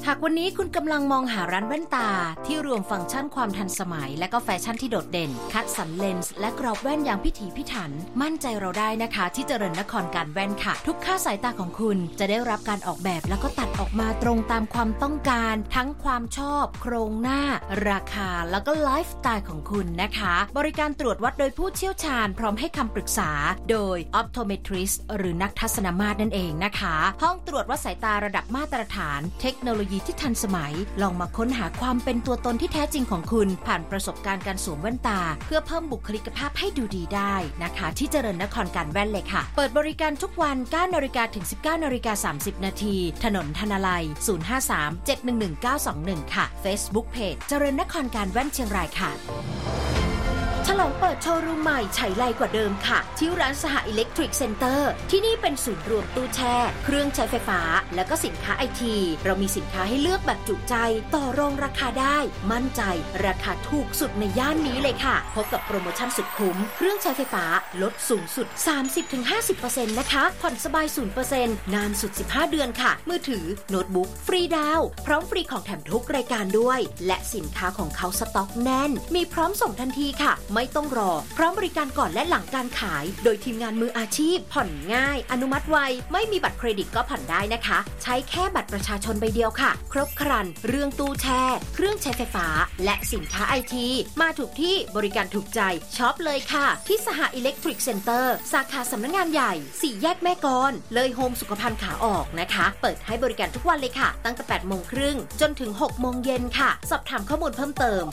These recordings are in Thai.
หากวันนี้คุณกำลังมองหาร้านแว่นตาที่รวมฟังก์ชันความทันสมัยและก็แฟชั่นที่โดดเด่นคัดสรรเลนส์และกรอบแว่นอย่างพิถีพิถันมั่นใจเราได้นะคะที่เจริญนครการแว่นค่ะทุกค่าสายตาของคุณจะได้รับการออกแบบแล้วก็ตัดออกมาตรงตามความต้องการทั้งความชอบโครงหน้าราคาแล้วก็ไลฟ์สไตล์ของคุณนะคะบริการตรวจวัดโดยผู้เชี่ยวชาญพร้อมให้คำปรึกษาโดย Optometrist หรือนักทัศนมาตรนั่นเองนะคะห้องตรวจวัดสายตาระดับมาตรฐานเทคโนโลยีที่ทันสมัยลองมาค้นหาความเป็นตัวตนที่แท้จริงของคุณผ่านประสบการณ์การสวมแว่นตาเพื่อเพิ่มบุคลิกภาพให้ดูดีได้นะคะที่เจริญนครการแว่นเลยค่ะเปิดบริการทุกวัน 9:00 นถึง 19:30 นถนนธนาลัย 053-711-921 ค่ะ Facebook Page เจริญนครการแว่นเชียงรายค่ะฉลองเปิดโชว์รูมใหม่ไฉไลกว่าเดิมค่ะที่ร้านสหอิเล็กทริกเซ็นเตอร์ที่นี่เป็นศูนย์รวมตู้แช่เครื่องใช้ไฟฟ้าและก็สินค้าไอทีเรามีสินค้าให้เลือกแบบจุใจต่อรองราคาได้มั่นใจราคาถูกสุดในย่านนี้เลยค่ะพบกับโปรโมชั่นสุดคุ้มเครื่องใช้ไฟฟ้าลดสูงสุด 30-50% นะคะผ่อนสบาย 0% นานสุด15เดือนค่ะมือถือโน้ตบุ๊กฟรีดาวน์พร้อมฟรีของแถมทุกรายการด้วยและสินค้าของเขาสต็อกแน่นมีพร้อมส่งทันทีค่ะไม่ต้องรอพร้อมบริการก่อนและหลังการขายโดยทีมงานมืออาชีพผ่อนง่ายอนุมัติไวไม่มีบัตรเครดิตก็ผ่อนได้นะคะใช้แค่บัตรประชาชนใบเดียวค่ะครบครันเรื่องตู้แช่เครื่องใช้ไฟฟ้าและสินค้าไอทีมาถูกที่บริการถูกใจช็อปเลยค่ะที่สหอิเล็กทริกเซ็นเตอร์สาขาสำนักงานใหญ่4แยกแม่กลเลยโฮมสุขภัณฑ์ขาออกนะคะเปิดให้บริการทุกวันเลยค่ะตั้งแต่ 8:30 นจนถึง 6:00 นค่ะสอบถามข้อมูลเพิ่มเติม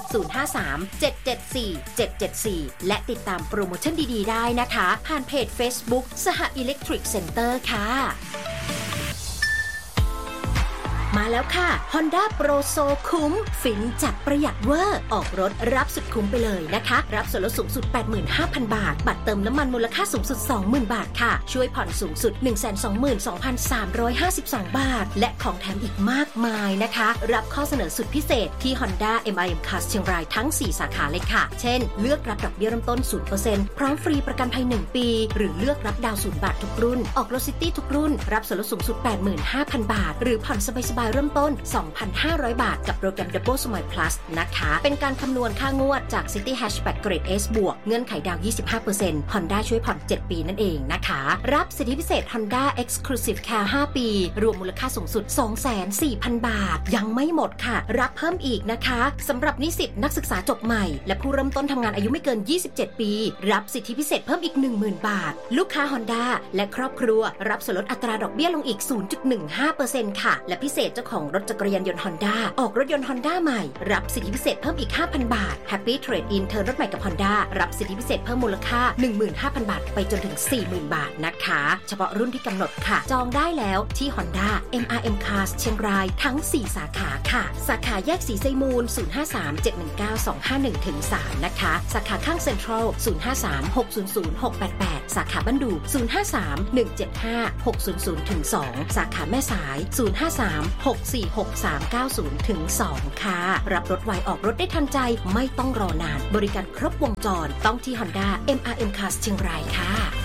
053-774-774 และติดตามโปรโมชั่นดีๆได้นะคะผ่านเพจ Facebook สหอิเล็กทริกเซ็นเตอร์ค่ะมาแล้วค่ะ Honda Pro So คุ้มฟินจัดประหยัดเวอร์ออกรถรับสุดคุ้มไปเลยนะคะรับส่วนลดสูงสุด 85,000 บาทบัตรเติมน้ำมันมูลค่าสูงสุด 20,000 บาทค่ะช่วยผ่อนสูงสุด 122,352 บาทและของแถมอีกมากมายนะคะรับข้อเสนอสุดพิเศษที่ Honda MIM Cars เชียงรายทั้ง 4 สาขาเลยค่ะเช่นเลือกรับดอกเบี้ยเริ่มต้น 0% พร้อมฟรีประกันภัย 1 ปีหรือเลือกรับดาวน์ 0 บาททุกรุ่นออกรถซิตี้ทุกรุ่นรับส่วนลดสูงสุด 85,000 บาทหรือผ่อนสบายๆเริ่มต้น 2,500 บาทกับโปรแกรม Double Smile Plus นะคะเป็นการคำนวณค่างวดจาก City Hatchback Grade S บวกเงื่อนไขดาว 25% Honda ช่วยผ่อน 7 ปีนั่นเองนะคะรับสิทธิพิเศษ Honda Exclusive Care 5 ปีรวมมูลค่าสูงสุด 240,000 บาทยังไม่หมดค่ะรับเพิ่มอีกนะคะสำหรับนิสิตนักศึกษาจบใหม่และผู้เริ่มต้นทำงานอายุไม่เกิน 27 ปีรับสิทธิพิเศษเพิ่มอีก 10,000 บาทลูกค้า Honda และครอบครัวรับส่วนลดอัตราดอกเบี้ยลงอีก 0.15% ค่ะและพิเศษเจ้าของรถจักรยานยนต์ Honda ออกรถยนต์ Honda ใหม่รับสิทธิพิเศษเพิ่มอีก 5,000 บาท Happy Trade In เทิร์นรถใหม่กับ Honda รับสิทธิพิเศษเพิ่มมูลค่า 15,000 บาทไปจนถึง 40,000 บาทนะคะเฉพาะรุ่นที่กำหนดค่ะจองได้แล้วที่ Honda MRM Cars เชียงรายทั้ง 4 สาขาค่ะสาขาแยกศรีไซมูล 053-719-251-3 นะคะสาขาข้างเซ็นทรัล 053-600-688 สาขาบ้านดู 053-175-600-2 สาขาแม่สาย 053-646-390-2 ค่ะรับรถไวออกรถได้ทันใจไม่ต้องรอนานบริการครบวงจรต้องที่ Honda MRM Cars เชียงรายค่ะ